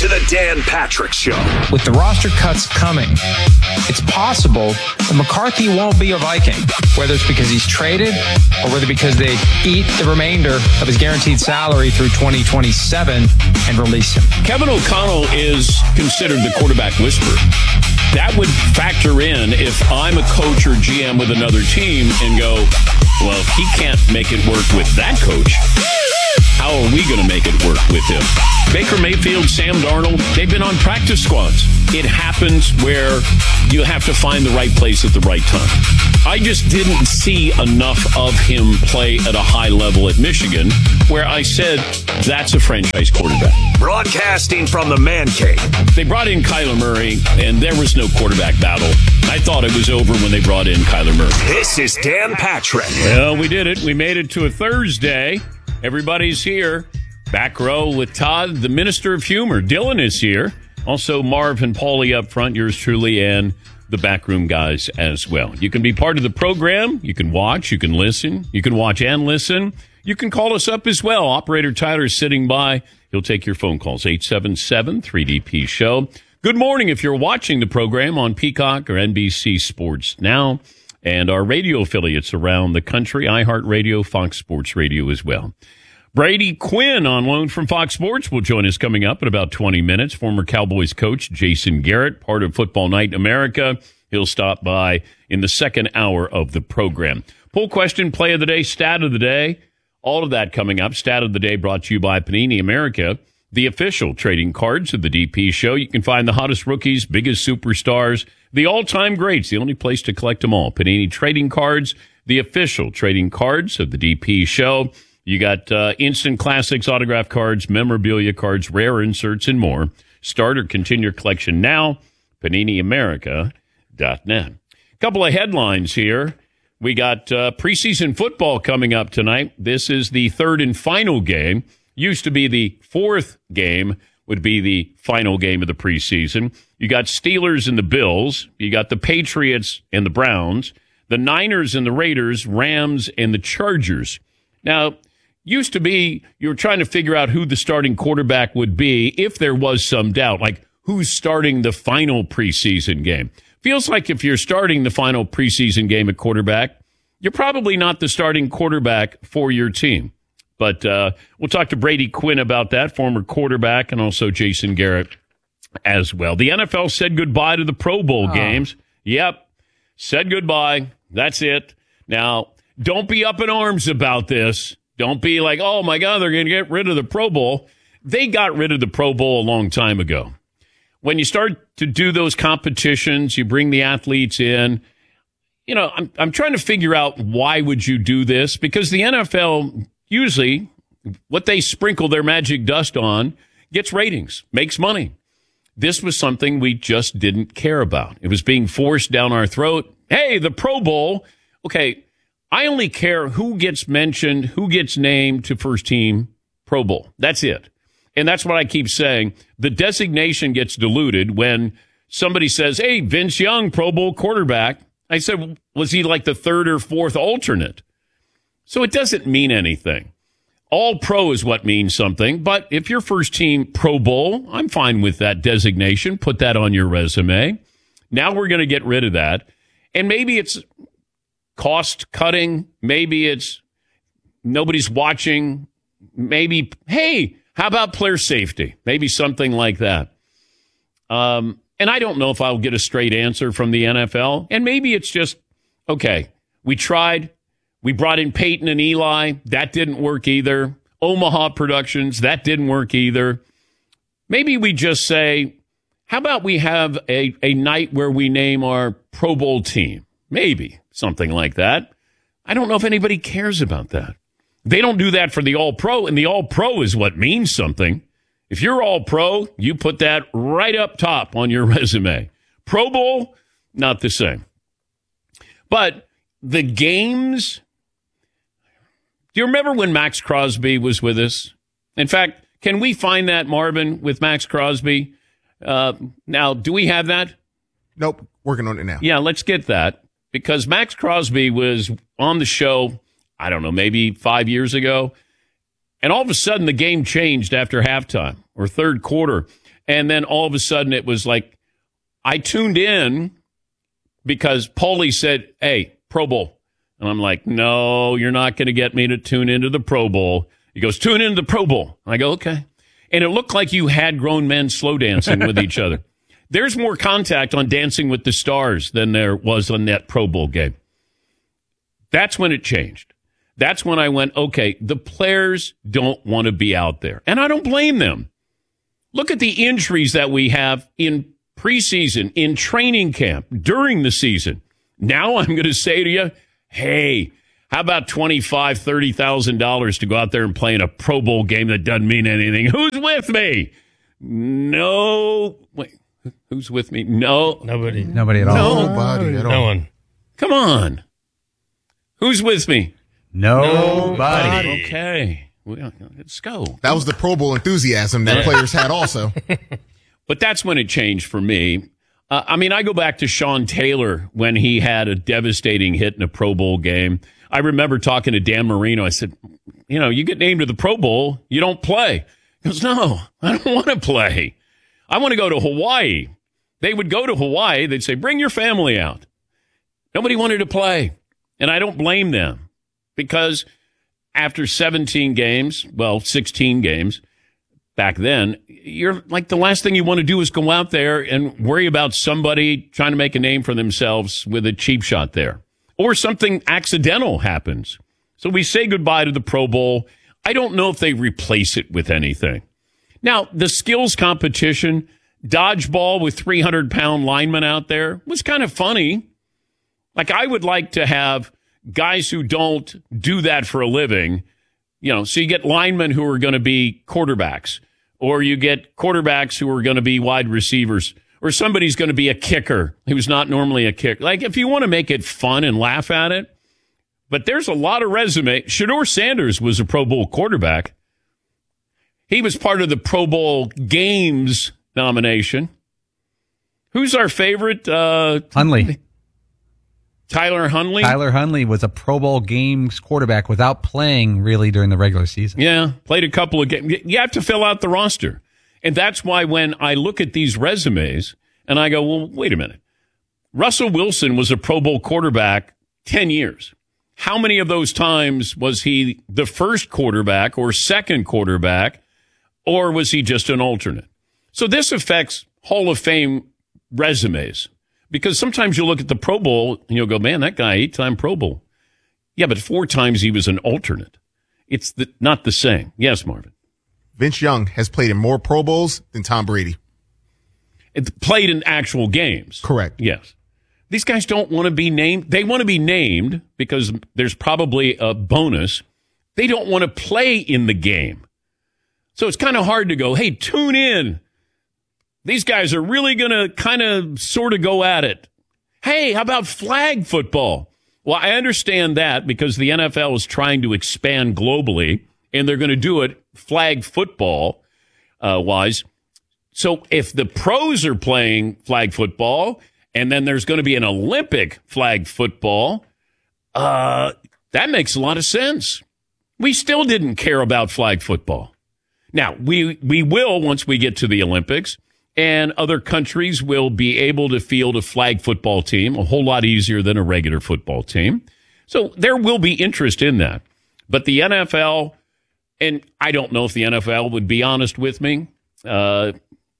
to the Dan Patrick Show. With the roster cuts coming, it's possible that McCarthy won't be a Viking, whether it's because he's traded or whether because they eat the remainder of his guaranteed salary through 2027 and release him. Kevin O'Connell is considered the quarterback whisperer. That would factor in if I'm a coach or GM with another team and go, well, if he can't make it work with that coach, how are we going to make it work with him? Baker Mayfield, Sam Darnold, they've been on practice squads. It happens where you have to find the right place at the right time. I just didn't see enough of him play at a high level at Michigan where I said, that's a franchise quarterback. Broadcasting from the Man Cave. They brought in Kyler Murray, and there was no quarterback battle. I thought it was over when they brought in Kyler Murray. This is Dan Patrick. Well, we did it. We made it to a Thursday. Everybody's here. Back row with Todd, the Minister of Humor. Dylan is here. Also, Marv and Paulie up front, yours truly, and the backroom guys as well. You can be part of the program. You can watch. You can listen. You can watch and listen. You can call us up as well. Operator Tyler's sitting by. He'll take your phone calls. 877-3DP-SHOW. Good morning if you're watching the program on Peacock or NBC Sports Now and our radio affiliates around the country, iHeartRadio, Fox Sports Radio as well. Brady Quinn on loan from Fox Sports will join us coming up in about 20 minutes. Former Cowboys coach Jason Garrett, part of Football Night in America. He'll stop by in the second hour of the program. Poll question, play of the day, stat of the day. All of that coming up. Stat of the day brought to you by Panini America, the official trading cards of the DP Show. You can find the hottest rookies, biggest superstars, the all-time greats, the only place to collect them all. Panini Trading Cards, the official trading cards of the DP Show. You got instant classics, autograph cards, memorabilia cards, rare inserts, and more. Start or continue your collection now. PaniniAmerica.net. A couple of headlines here. We got preseason football coming up tonight. This is the third and final game. Used to be the fourth game would be the final game of the preseason. You got Steelers and the Bills. You got the Patriots and the Browns. The Niners and the Raiders, Rams and the Chargers. Now, used to be you were trying to figure out who the starting quarterback would be if there was some doubt, like who's starting the final preseason game. Feels like if you're starting the final preseason game at quarterback, you're probably not the starting quarterback for your team. But we'll talk to Brady Quinn about that, former quarterback, and also Jason Garrett as well. The NFL said goodbye to the Pro Bowl games. Yep, said goodbye. That's it. Now, don't be up in arms about this. Don't be like, oh, my God, they're going to get rid of the Pro Bowl. They got rid of the Pro Bowl a long time ago. When you start to do those competitions, you bring the athletes in. You know, I'm trying to figure out why would you do this? Because the NFL, usually, what they sprinkle their magic dust on gets ratings, makes money. This was something we just didn't care about. It was being forced down our throat. Hey, the Pro Bowl. Okay, I only care who gets mentioned, who gets named to first team Pro Bowl. That's it. And that's what I keep saying. The designation gets diluted when somebody says, hey, Vince Young, Pro Bowl quarterback. I said, was he like the third or fourth alternate? So it doesn't mean anything. All pro is what means something. But if you're first team Pro Bowl, I'm fine with that designation. Put that on your resume. Now we're going to get rid of that. And maybe it's cost cutting. Maybe it's nobody's watching. Maybe, hey, how about player safety? Maybe something like that. And I don't know if I'll get a straight answer from the NFL. And maybe it's just, okay, we tried. We brought in Peyton and Eli. That didn't work either. Omaha Productions. That didn't work either. Maybe we just say, how about we have a night where we name our Pro Bowl team? Maybe something like that. I don't know if anybody cares about that. They don't do that for the All-Pro, and the All-Pro is what means something. If you're All-Pro, you put that right up top on your resume. Pro Bowl, not the same. But the games, do you remember when Max Crosby was with us? In fact, can we find that, Marvin, with Max Crosby? Now, do we have that? Nope, working on it now. Yeah, let's get that. Because Max Crosby was on the show, I don't know, maybe 5 years ago. And all of a sudden, the game changed after halftime or third quarter. And then all of a sudden it was like, I tuned in because Paulie said, hey, Pro Bowl. And I'm like, no, you're not going to get me to tune into the Pro Bowl. He goes, tune into the Pro Bowl. I go, okay. And it looked like you had grown men slow dancing with each other. There's more contact on Dancing with the Stars than there was on that Pro Bowl game. That's when it changed. That's when I went, okay, the players don't want to be out there. And I don't blame them. Look at the injuries that we have in preseason, in training camp, during the season. Now I'm going to say to you, hey, how about $25,000, $30,000 to go out there and play in a Pro Bowl game that doesn't mean anything? Who's with me? No. Wait, who's with me? No. Nobody. Nobody at all. Nobody at all. No one. Come on. Who's with me? Nobody. Okay. Well, let's go. That was the Pro Bowl enthusiasm that players had also. But that's when it changed for me. I go back to Sean Taylor when he had a devastating hit in a Pro Bowl game. I remember talking to Dan Marino. I said, you get named to the Pro Bowl, you don't play. He goes, no, I don't want to play. I want to go to Hawaii. They would go to Hawaii. They'd say, bring your family out. Nobody wanted to play. And I don't blame them because after 16 games, back then, you're like the last thing you want to do is go out there and worry about somebody trying to make a name for themselves with a cheap shot there. Or something accidental happens. So we say goodbye to the Pro Bowl. I don't know if they replace it with anything. Now, the skills competition, dodgeball with 300-pound linemen out there was kind of funny. Like, I would like to have guys who don't do that for a living. So you get linemen who are going to be quarterbacks, or you get quarterbacks who are going to be wide receivers, or somebody's going to be a kicker who's not normally a kicker. Like, if you want to make it fun and laugh at it, but there's a lot of resume. Shedeur Sanders was a Pro Bowl quarterback. He was part of the Pro Bowl games nomination. Who's our favorite? Hundley. Tyler Huntley? Tyler Huntley was a Pro Bowl games quarterback without playing really during the regular season. Yeah, played a couple of games. You have to fill out the roster. And that's why when I look at these resumes and I go, well, wait a minute. Russell Wilson was a Pro Bowl quarterback 10 years. How many of those times was he the first quarterback or second quarterback, or was he just an alternate? So this affects Hall of Fame resumes. Because sometimes you look at the Pro Bowl and you'll go, man, that guy 8-time Pro Bowl. Yeah, but 4 times he was an alternate. It's not the same. Yes, Marvin. Vince Young has played in more Pro Bowls than Tom Brady. It played in actual games. Correct. Yes. These guys don't want to be named. They want to be named because there's probably a bonus. They don't want to play in the game. So it's kind of hard to go, hey, tune in. These guys are really going to kind of sort of go at it. Hey, how about flag football? Well, I understand that because the NFL is trying to expand globally, and they're going to do it flag football wise. So if the pros are playing flag football, and then there's going to be an Olympic flag football, that makes a lot of sense. We still didn't care about flag football. Now, we will once we get to the Olympics. And other countries will be able to field a flag football team a whole lot easier than a regular football team. So there will be interest in that. But the NFL, and I don't know if the NFL would be honest with me. We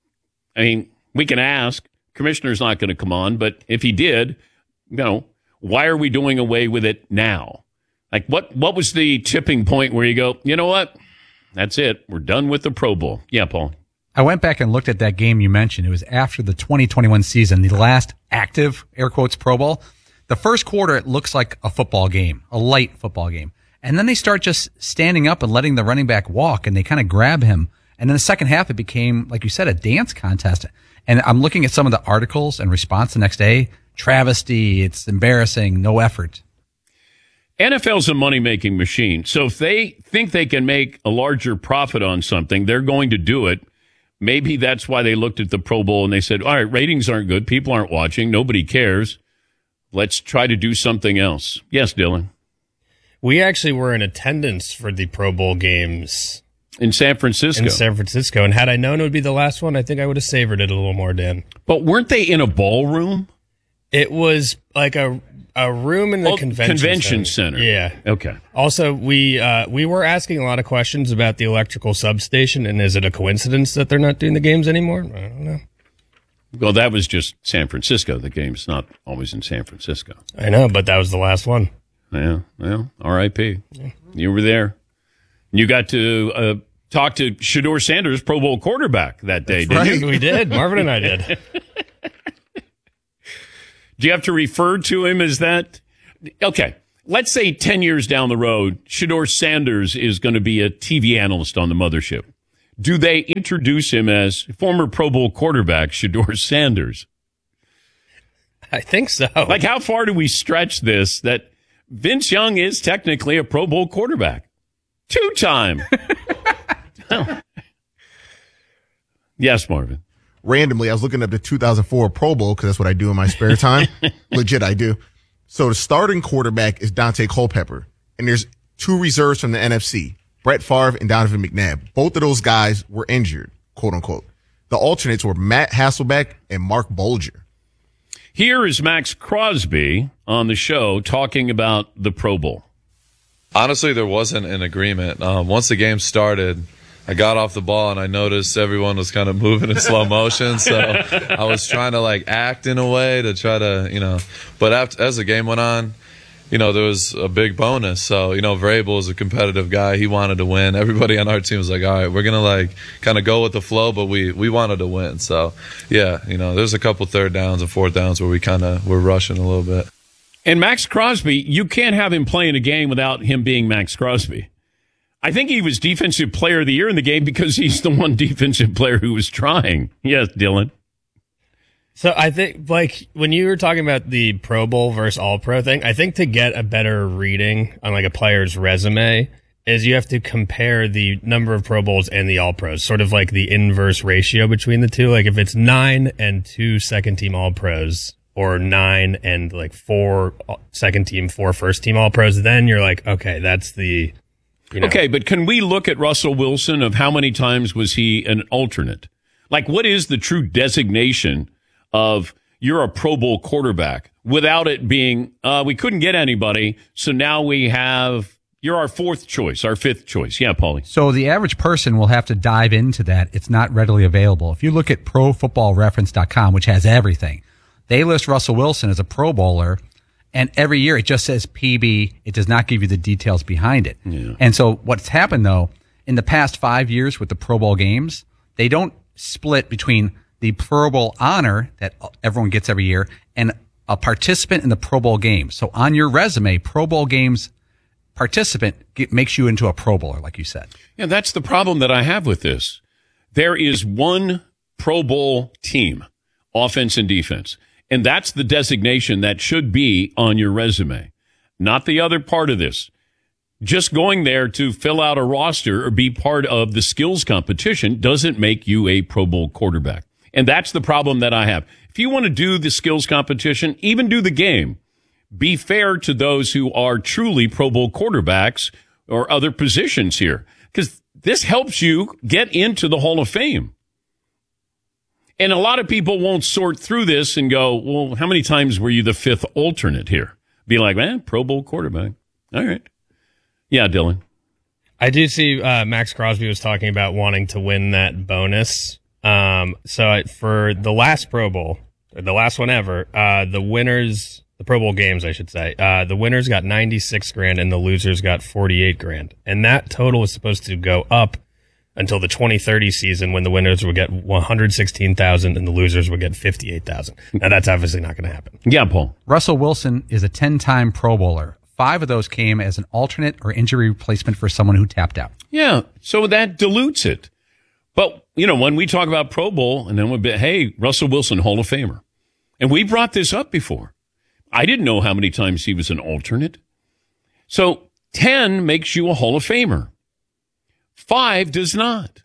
can ask. Commissioner's not going to come on. But if he did, why are we doing away with it now? Like, what was the tipping point where you go, you know what? That's it. We're done with the Pro Bowl. Yeah, Paul. I went back and looked at that game you mentioned. It was after the 2021 season, the last active, air quotes, Pro Bowl. The first quarter, it looks like a football game, a light football game. And then they start just standing up and letting the running back walk, and they kind of grab him. And then the second half, it became, like you said, a dance contest. And I'm looking at some of the articles and response the next day. Travesty, it's embarrassing, no effort. NFL's a money-making machine. So if they think they can make a larger profit on something, they're going to do it. Maybe that's why they looked at the Pro Bowl and they said, all right, ratings aren't good. People aren't watching. Nobody cares. Let's try to do something else. Yes, Dylan. We actually were in attendance for the Pro Bowl games in San Francisco. In San Francisco. And had I known it would be the last one, I think I would have savored it a little more, Dan. But weren't they in a ballroom? It was like a room in the convention center. Yeah. Okay. Also, we were asking a lot of questions about the electrical substation, and is it a coincidence that they're not doing the games anymore? I don't know. Well, that was just San Francisco. The game's not always in San Francisco. I know, but that was the last one. Yeah. Well, R.I.P. Yeah. You were there. You got to talk to Shedeur Sanders, Pro Bowl quarterback, that day, didn't you? We did. Marvin and I did. Do you have to refer to him as that? Okay. Let's say 10 years down the road, Shedeur Sanders is going to be a TV analyst on the mothership. Do they introduce him as former Pro Bowl quarterback Shedeur Sanders? I think so. Like, how far do we stretch this that Vince Young is technically a Pro Bowl quarterback? 2-time. Oh. Yes, Marvin. Randomly, I was looking up the 2004 Pro Bowl because that's what I do in my spare time. Legit, I do. So the starting quarterback is Dante Culpepper, and there's 2 reserves from the NFC, Brett Favre and Donovan McNabb. Both of those guys were injured, quote unquote. The alternates were Matt Hasselbeck and Mark Bulger. Here is Max Crosby on the show talking about the Pro Bowl. Honestly, there wasn't an agreement. Once the game started, I got off the ball and I noticed everyone was kind of moving in slow motion. So I was trying to act in a way to try to, but as the game went on, there was a big bonus. So, Vrabel is a competitive guy. He wanted to win. Everybody on our team was like, all right, we're going to kind of go with the flow, but we wanted to win. So, yeah, there's a couple third downs and fourth downs where we kind of were rushing a little bit. And Max Crosby, you can't have him playing a game without him being Max Crosby. I think he was Defensive Player of the Year in the game because he's the one defensive player who was trying. Yes, Dylan. So I think, when you were talking about the Pro Bowl versus All-Pro thing, I think to get a better reading on a player's resume is you have to compare the number of Pro Bowls and the All-Pros, sort of like the inverse ratio between the two. Like if it's 9 and 2 second-team All-Pros, or 9 and 4 second-team, 4 first-team All-Pros, then you're like, okay, that's the... Okay, but can we look at Russell Wilson of how many times was he an alternate? What is the true designation of you're a Pro Bowl quarterback without it being, we couldn't get anybody, so now we have, you're our 4th choice, our 5th choice. Yeah, Paulie. So the average person will have to dive into that. It's not readily available. If you look at ProFootballReference.com, which has everything, they list Russell Wilson as a Pro Bowler, and every year it just says PB. It does not give you the details behind it. Yeah. And so what's happened, though, in the past 5 years with the Pro Bowl games, they don't split between the Pro Bowl honor that everyone gets every year and a participant in the Pro Bowl game. So on your resume, Pro Bowl games participant makes you into a Pro Bowler, like you said. Yeah, that's the problem that I have with this. There is one Pro Bowl team, offense and defense. And that's the designation that should be on your resume, not the other part of this. Just going there to fill out a roster or be part of the skills competition doesn't make you a Pro Bowl quarterback. And that's the problem that I have. If you want to do the skills competition, even do the game, be fair to those who are truly Pro Bowl quarterbacks or other positions here, because this helps you get into the Hall of Fame. And a lot of people won't sort through this and go, well, how many times were you the 5th alternate here? Be like, man, Pro Bowl quarterback. All right. Yeah, Dylan. I do see Max Crosby was talking about wanting to win that bonus. For the last Pro Bowl, the last one ever, the winners, the Pro Bowl games, I should say, the winners got $96,000 and the losers got $48,000. And that total is supposed to go up until the 2030 season when the winners would get $116,000 and the losers would get $58,000. Now that's obviously not going to happen. Yeah, Paul. Russell Wilson is a 10-time Pro Bowler. 5 of those came as an alternate or injury replacement for someone who tapped out. Yeah, so that dilutes it. But, when we talk about Pro Bowl, and then we'll be, hey, Russell Wilson, Hall of Famer. And we brought this up before. I didn't know how many times he was an alternate. So 10 makes you a Hall of Famer. 5 does not.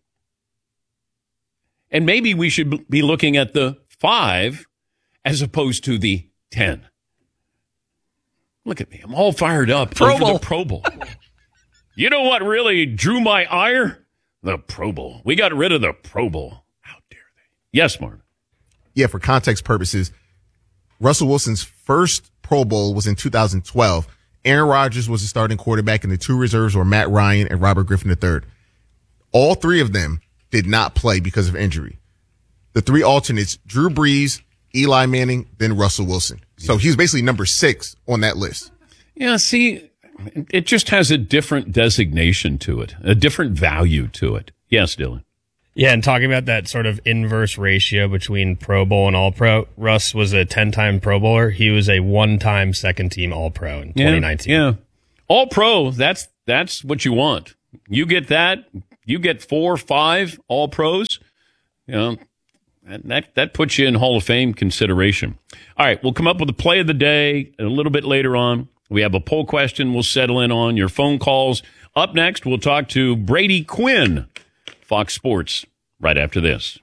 And maybe we should be looking at the 5 as opposed to the 10. Look at me. I'm all fired up over the Pro Bowl. You know what really drew my ire? The Pro Bowl. We got rid of the Pro Bowl. How dare they? Yes, Marvin. Yeah, for context purposes, Russell Wilson's first Pro Bowl was in 2012. Aaron Rodgers was the starting quarterback, and the two reserves were Matt Ryan and Robert Griffin III. All three of them did not play because of injury. The three alternates, Drew Brees, Eli Manning, then Russell Wilson. So he was basically number 6 on that list. Yeah, see, it just has a different designation to it, a different value to it. Yes, Dylan. Yeah, and talking about that sort of inverse ratio between Pro Bowl and All-Pro, Russ was a 10-time Pro Bowler. He was a one-time second-team All-Pro in 2019. Yeah. All-Pro, that's what you want. You get that, you get 4 or 5 All-Pros, you know, that puts you in Hall of Fame consideration. All right, we'll come up with a play of the day a little bit later on. We have a poll question we'll settle in on, your phone calls. Up next, we'll talk to Brady Quinn, Fox Sports, right after this.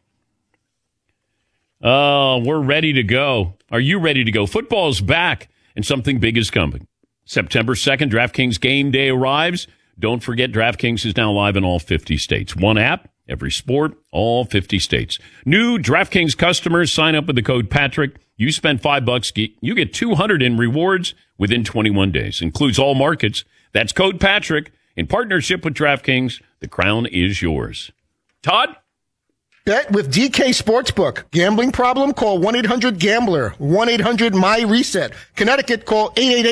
Oh, we're ready to go. Are you ready to go? Football's back, and something big is coming. September 2nd, DraftKings Game Day arrives. Don't forget, DraftKings is now live in all 50 states. One app, every sport, all 50 states. New DraftKings customers sign up with the code Patrick. You spend $5, you get $200 in rewards within 21 days. Includes all markets. That's code Patrick. In partnership with DraftKings, the crown is yours. Todd? Bet with DK Sportsbook. Gambling problem? Call 1-800-GAMBLER. 1-800-MY-RESET. Connecticut, call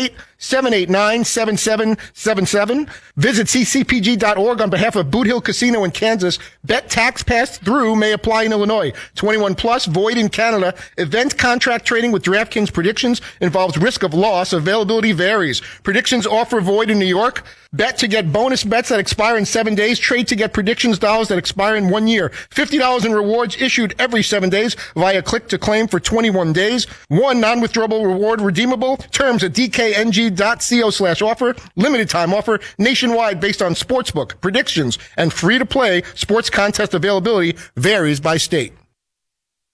888-789-7777. Visit ccpg.org on behalf of Boot Hill Casino in Kansas. Bet tax passed through may apply in Illinois. 21 plus, void in Canada. Event contract trading with DraftKings predictions involves risk of loss. Availability varies. Predictions offer void in New York. Bet to get bonus bets that expire in 7 days. Trade to get predictions dollars that expire in 1 year. $50 in rewards issued every 7 days via click to claim for 21 days. One non-withdrawable reward redeemable. Terms at dkng.co/offer. Limited time offer nationwide based on sportsbook predictions and free to play sports contest availability varies by state.